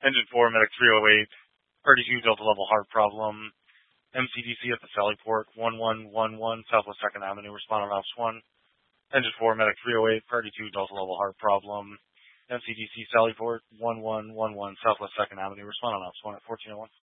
Engine 4, Medic 308, Party 2, Delta Level Heart Problem. MCDC at the Sally Port, 1111 Southwest 2nd Avenue, respond on Ops 1. Engine 4, Medic 308, Party 2, Delta Level Heart Problem. MCDC Sally Port, 1111 Southwest 2nd Avenue, respond on Ops 1 at 1401.